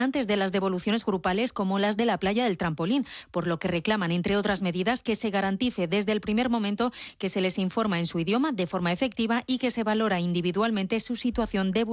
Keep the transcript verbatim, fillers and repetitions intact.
antes de las devoluciones grupales como las de la playa del Trampolín, por lo que reclaman, entre otras medidas, que se garantice desde el primer momento que se les informa en su idioma de forma efectiva y que se valora individualmente su situación de